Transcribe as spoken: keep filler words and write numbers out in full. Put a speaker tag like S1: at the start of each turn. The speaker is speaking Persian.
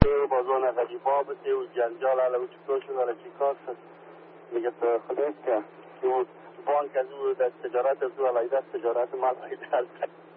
S1: بازون غریبا بسه و جنجال علا و چطور شد علا چی کار شد میگه تو خودت که او بانک از او دست تجارت از او علایده از تجارت مال هایده